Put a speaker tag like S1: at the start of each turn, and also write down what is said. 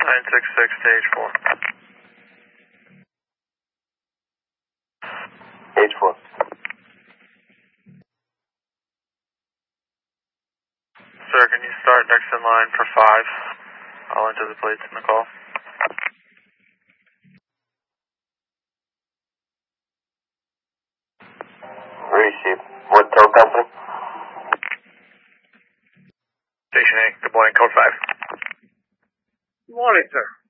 S1: 966 stage 4.
S2: Stage 4.
S1: Sir, can you start next in line for 5? I'll enter the plates in the call.
S2: Receive. What tow company?
S1: Station 8, good morning, code 5.
S3: Good morning, sir.